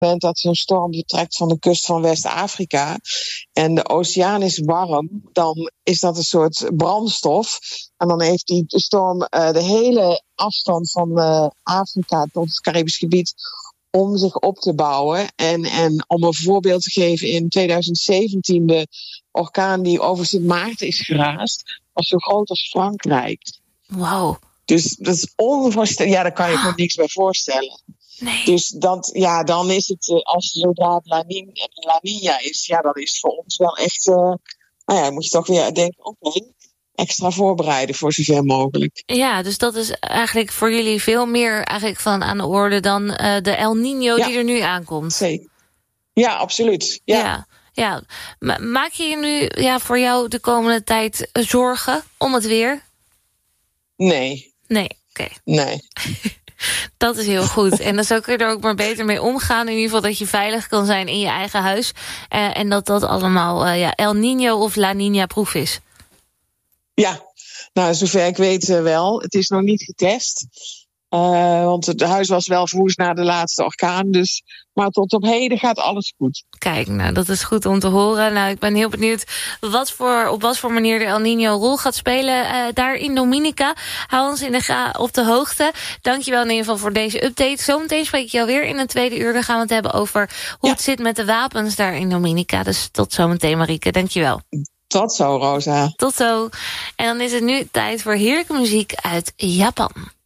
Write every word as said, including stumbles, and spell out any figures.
moment dat zo'n storm vertrekt van de kust van West-Afrika en de oceaan is warm, dan is dat een soort brandstof. En dan heeft die storm uh, de hele afstand van uh, Afrika tot het Caribisch gebied om zich op te bouwen. En, en om een voorbeeld te geven, in twintig zeventien de orkaan die over Sint Maarten is geraasd, was zo groot als Frankrijk. Wauw. Dus dat is onvoorstelbaar. Ja, daar kan je gewoon niks bij voorstellen. Nee. Dus dat, ja, dan is het, als zodra het La Nina, La Nina is, ja, dan is het voor ons wel echt, uh, nou ja, moet je toch weer denken, oké, okay, extra voorbereiden voor zover mogelijk. Ja, dus dat is eigenlijk voor jullie veel meer eigenlijk van aan de orde dan uh, de El Niño ja. die er nu aankomt. Zeker. Ja, absoluut. Ja. ja. Ja. Maak je je nu ja, voor jou de komende tijd zorgen om het weer? Nee. Nee, oké. Okay. Nee. Dat is heel goed. En dan zou kun je er ook maar beter mee omgaan. In ieder geval dat je veilig kan zijn in je eigen huis. Uh, en dat dat allemaal uh, ja, El Niño of La Niña proef is. Ja, nou, zover ik weet uh, wel. Het is nog niet getest. Uh, want het huis was wel verwoest na de laatste orkaan. Dus, maar tot op heden gaat alles goed. Kijk, nou, dat is goed om te horen. Nou, ik ben heel benieuwd wat voor, op wat voor manier de El Niño rol gaat spelen uh, daar in Dominica. Hou ons in de ga op de hoogte. Dankjewel in ieder geval voor deze update. Zometeen spreek ik jou weer in een tweede uur. Dan gaan we het hebben over hoe ja. het zit met de wapens daar in Dominica. Dus tot zometeen, Marieke. Dankjewel. Tot zo, Rosa. Tot zo. En dan is het nu tijd voor heerlijke muziek uit Japan.